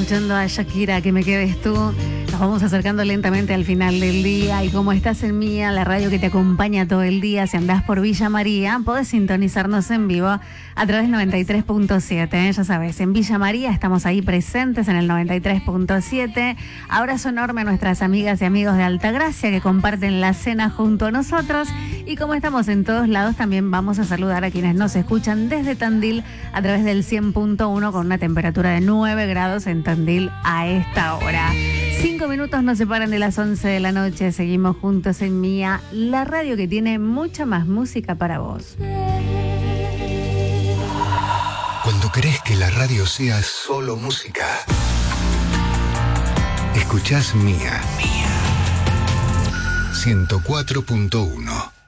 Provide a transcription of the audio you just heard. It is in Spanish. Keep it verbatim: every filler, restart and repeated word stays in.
escuchando a Shakira, Que me quedes tú. Nos vamos acercando lentamente al final del día y como estás en Mía, la radio que te acompaña todo el día, si andás por Villa María, podés sintonizarnos en vivo a través del noventa y tres punto siete, ¿eh? Ya sabes, en Villa María estamos ahí presentes en el noventa y tres punto siete. Abrazo enorme a nuestras amigas y amigos de Altagracia que comparten la cena junto a nosotros y como estamos en todos lados, también vamos a saludar a quienes nos escuchan desde Tandil a través del cien punto uno con una temperatura de nueve grados en Tandil a esta hora. Cinco minutos nos separan de las once de la noche. Seguimos juntos en Mía, la radio que tiene mucha más música para vos. Cuando querés que la radio sea solo música, escuchás Mía. Mía. ciento cuatro punto uno.